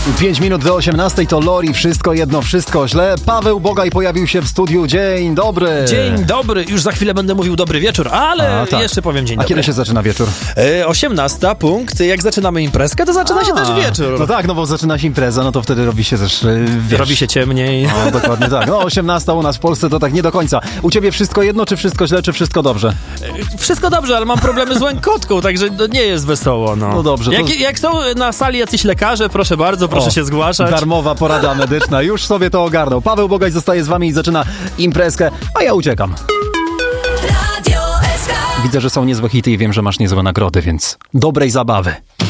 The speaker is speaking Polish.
5 minut do 18 to Lori, wszystko jedno, wszystko źle. Paweł Bogaj pojawił się w studiu. Dzień dobry. Dzień dobry. Już za chwilę będę mówił dobry wieczór, ale tak. jeszcze powiem dzień dobry. dobry. A kiedy się zaczyna wieczór? 18 punkt. Jak zaczynamy imprezkę, to zaczyna się też wieczór. No tak, no bo zaczyna się impreza, no to wtedy robi się też, wiesz. Robi się ciemniej. No, dokładnie tak. No 18 u nas w Polsce to tak nie do końca. U ciebie wszystko jedno, czy wszystko źle, czy wszystko dobrze? Wszystko dobrze, ale mam problemy z łękotką, także to nie jest wesoło. No dobrze. Jak są na sali jacyś lekarze, proszę bardzo, proszę się zgłaszać. Darmowa porada medyczna, już sobie to ogarnął. Paweł Bogaj zostaje z wami i zaczyna imprezkę, a ja uciekam. Widzę, że są niezłe hity i wiem, że masz niezłe nagrody, więc dobrej zabawy.